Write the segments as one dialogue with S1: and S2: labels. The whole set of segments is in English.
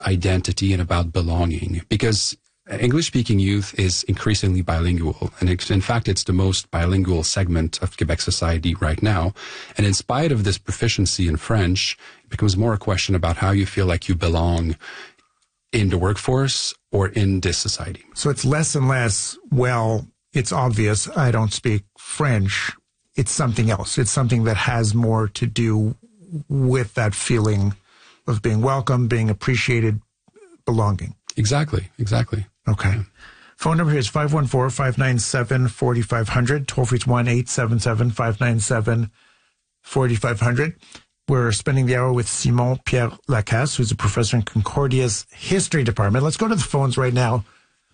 S1: identity and about belonging, because English-speaking youth is increasingly bilingual. And in fact, it's the most bilingual segment of Quebec society right now. And in spite of this proficiency in French, it becomes more a question about how you feel like you belong in the workforce or in this society.
S2: So it's less and less, well, it's obvious I don't speak French. It's something else. It's something that has more to do with that feeling of being welcome, being appreciated, belonging.
S1: Exactly.
S2: Okay. Yeah. Phone number here is 514-597-4500. Toll free is 1-877-597-4500. We're spending the hour with Simon Pierre Lacasse, who's a professor in Concordia's history department. Let's go to the phones right now.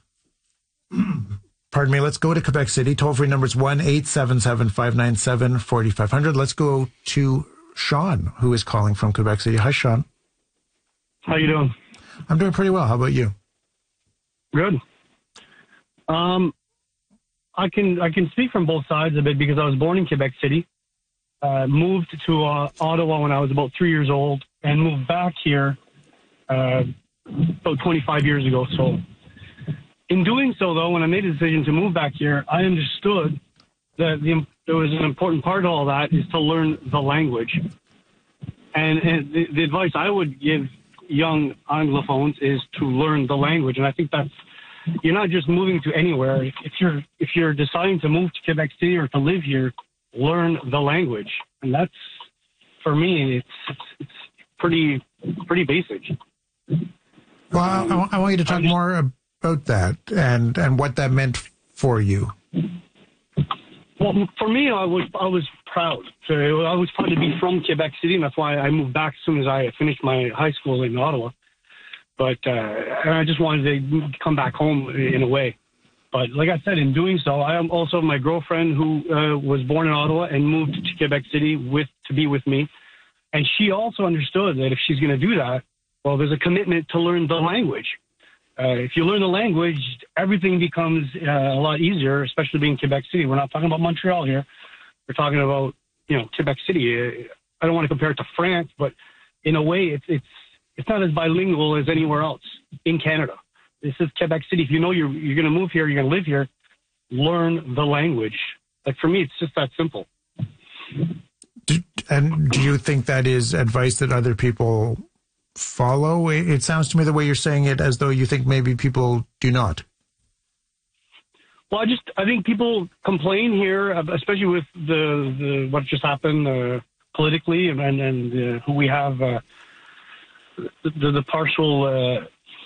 S2: Pardon me. Let's go to Quebec City. Toll free number is 1-877-597-4500. Let's go to Sean, who is calling from Quebec City. Hi, Sean.
S3: How you doing?
S2: I'm doing pretty well. How about you?
S3: Good. I can speak from both sides a bit because I was born in Quebec City, moved to Ottawa when I was about 3 years old, and moved back here about 25 years ago. So, in doing so, though, when I made the decision to move back here, I understood that there was an important part of all that is to learn the language. And the advice I would give young Anglophones is to learn the language. And I think that's, you're not just moving to anywhere. If you're deciding to move to Quebec City or to live here, learn the language. And that's, for me, it's pretty basic.
S2: Well, I want you to talk more about that and what that meant for you.
S3: Well, for me, I was proud. So I was proud to be from Quebec City, and that's why I moved back as soon as I finished my high school in Ottawa. But and I just wanted to come back home in a way. But like I said, in doing so, I am also my girlfriend who was born in Ottawa and moved to Quebec City to be with me. And she also understood that if she's going to do that, well, there's a commitment to learn the language. If you learn the language, everything becomes a lot easier, especially being Quebec City. We're not talking about Montreal here. We're talking about, Quebec City. I don't want to compare it to France, but in a way, it's not as bilingual as anywhere else in Canada. This is Quebec City. If you know you're going to move here, you're going to live here, learn the language. Like for me, it's just that simple.
S2: And do you think that is advice that other people follow? It sounds to me the way you're saying it as though you think maybe people do not.
S3: Well, I think people complain here, especially with the what just happened politically and who we have the partial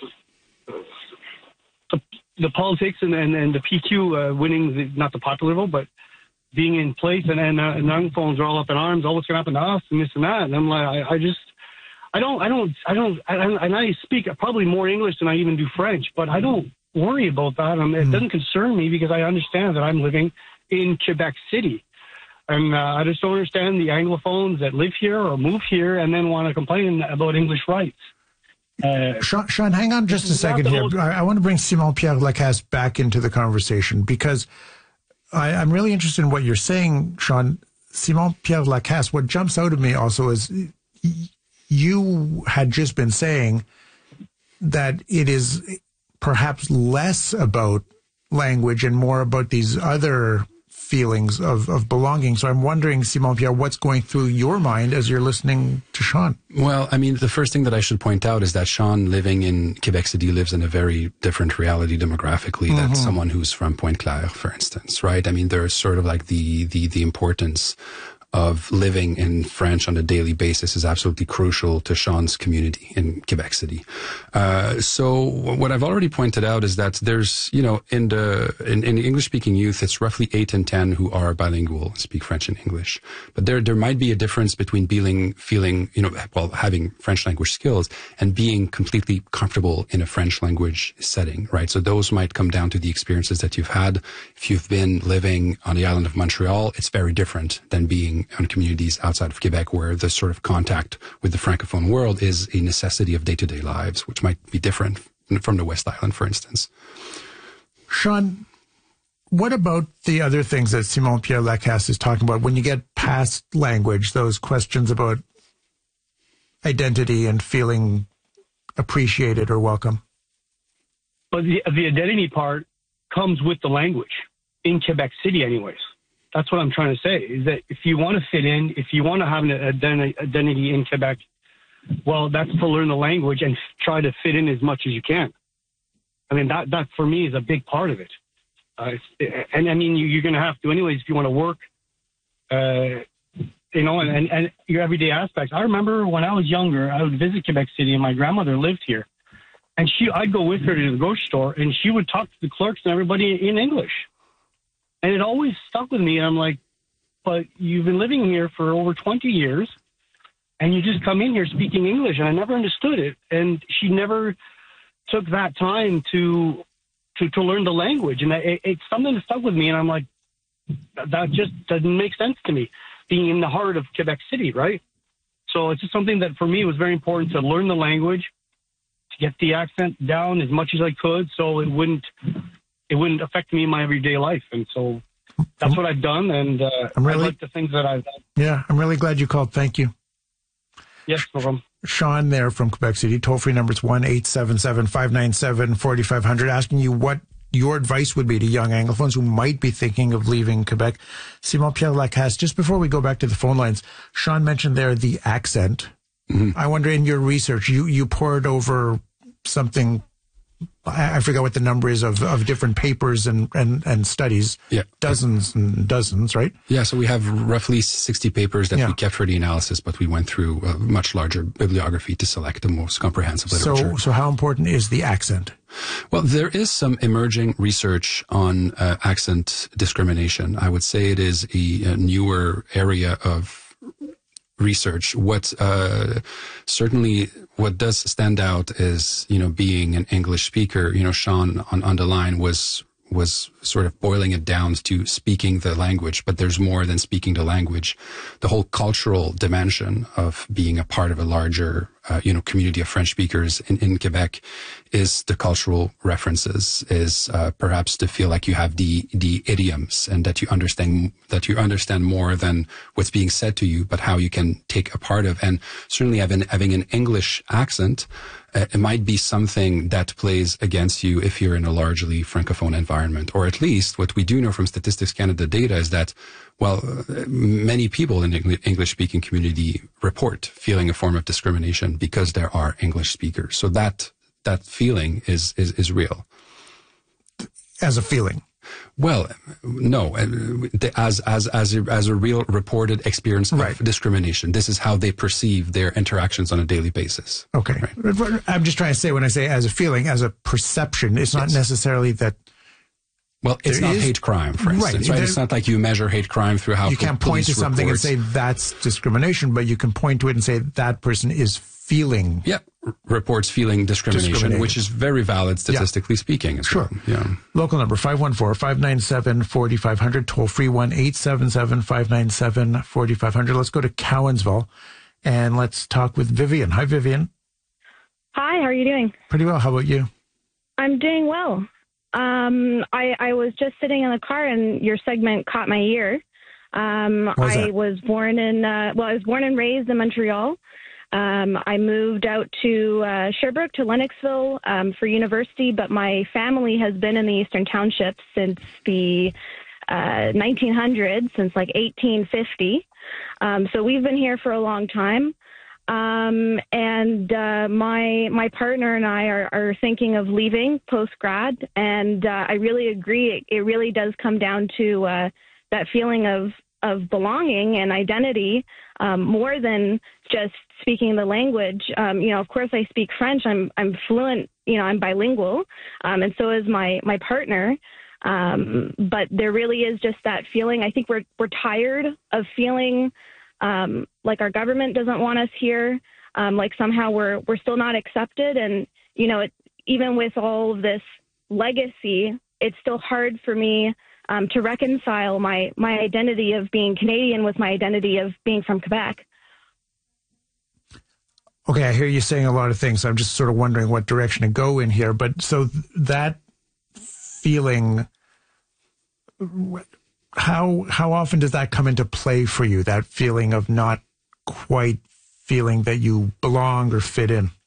S3: the politics and the PQ winning not the popular vote, but being in place and Anglophones are all up in arms. Oh, what's going to happen to us and this and that? And I'm like, I speak probably more English than I even do French, but I don't worry about that. It doesn't concern me because I understand that I'm living in Quebec City. And I just don't understand the Anglophones that live here or move here and then want to complain about English rights.
S2: Sean, hang on just a second here. I want to bring Simon Pierre Lacasse back into the conversation because I'm really interested in what you're saying, Sean. Simon Pierre Lacasse, what jumps out at me also is you had just been saying that it is perhaps less about language and more about these other feelings of belonging. So I'm wondering, Simon Pierre, what's going through your mind as you're listening to Sean?
S1: Well, I mean, the first thing that I should point out is that Sean, living in Quebec City, lives in a very different reality demographically than someone who's from Pointe-Claire, for instance, right? I mean, there's sort of like the importance of living in French on a daily basis is absolutely crucial to Sean's community in Quebec City. So what I've already pointed out is that there's, in the English-speaking youth, it's roughly 8 in 10 who are bilingual, speak French and English. But there might be a difference between feeling, having French language skills and being completely comfortable in a French language setting, right? So those might come down to the experiences that you've had. If you've been living on the island of Montreal, it's very different than being on communities outside of Quebec where the sort of contact with the Francophone world is a necessity of day-to-day lives, which might be different from the West Island, for instance.
S2: Sean, what about the other things that Simon Pierre Lacasse is talking about when you get past language, those questions about identity and feeling appreciated or welcome.
S3: But the identity part comes with the language in Quebec City anyways. That's what I'm trying to say, is that if you want to fit in, if you want to have an identity in Quebec, well, that's to learn the language and try to fit in as much as you can. I mean, that for me is a big part of it. And I mean, you're going to have to anyways if you want to work, you know, and your everyday aspects. I remember when I was younger, I would visit Quebec City and my grandmother lived here. And I'd go with her to the grocery store and she would talk to the clerks and everybody in English. And it always stuck with me. And I'm like, but you've been living here for over 20 years and you just come in here speaking English. And I never understood it. And she never took that time to learn the language. And it's something that stuck with me. And I'm like, that just doesn't make sense to me, being in the heart of Quebec City, right? So it's just something that for me was very important to learn the language, to get the accent down as much as I could so it wouldn't affect me in my everyday life. And so that's what I've done, and I like the things that I've done.
S2: Yeah, I'm really glad you called. Thank you.
S3: Yes, no problem.
S2: Sean there from Quebec City. Toll-free number is 1-877-597-4500, asking you what your advice would be to young Anglophones who might be thinking of leaving Quebec. Simon-Pierre Lacasse, just before we go back to the phone lines, Sean mentioned there the accent. Mm-hmm. I wonder, in your research, you poured over something, I forget what the number is, of different papers and studies. Yeah. Dozens and dozens, right?
S1: Yeah, so we have roughly 60 papers that we kept for the analysis, but we went through a much larger bibliography to select the most comprehensive literature.
S2: So how important is the accent?
S1: Well, there is some emerging research on accent discrimination. I would say it is a newer area of research. Certainly what does stand out is, being an English speaker, Sean on the line was sort of boiling it down to speaking the language, but there's more than speaking the language. The whole cultural dimension of being a part of a larger, community of French speakers in Quebec is the cultural references, is perhaps to feel like you have the idioms and that you understand more than what's being said to you, but how you can take a part of. And certainly having an English accent, it might be something that plays against you if you're in a largely Francophone environment. Or at least what we do know from Statistics Canada data is that, many people in the English-speaking community report feeling a form of discrimination because there are English speakers. So that feeling is real.
S2: As a feeling?
S1: Well, no, as a real reported experience of discrimination. This is how they perceive their interactions on a daily basis.
S2: Okay. Right. I'm just trying to say, when I say as a feeling, as a perception, it's not necessarily that.
S1: Well, it's not hate crime, for instance, right? It's not like you measure hate crime through how
S2: you can't point to something and say that's discrimination, but you can point to it and say that person is feeling.
S1: Yeah, reports feeling discrimination, which is very valid statistically speaking. As
S2: sure.
S1: Well. Yeah.
S2: Local number 514-597-4500, toll free 1-877-597-4500. Let's go to Cowansville and let's talk with Vivian. Hi, Vivian.
S4: Hi, how are you doing?
S2: Pretty well. How about you?
S4: I'm doing well. I was just sitting in the car and your segment caught my ear. I was born and raised in Montreal. I moved out to Sherbrooke, to Lennoxville for university, but my family has been in the Eastern Townships since the 1900s, since like 1850. So we've been here for a long time. And my partner and I are thinking of leaving post-grad, and I really agree. It really does come down to that feeling of belonging and identity, more than just speaking the language. Of course I speak French. I'm fluent, I'm bilingual. And so is my partner. But there really is just that feeling. I think we're tired of feeling like our government doesn't want us here, like somehow we're still not accepted. And, even with all of this legacy, it's still hard for me to reconcile my identity of being Canadian with my identity of being from Quebec.
S2: Okay, I hear you saying a lot of things. I'm just sort of wondering what direction to go in here. But so that feeling, how often does that come into play for you, that feeling of not quite feeling that you belong or fit in?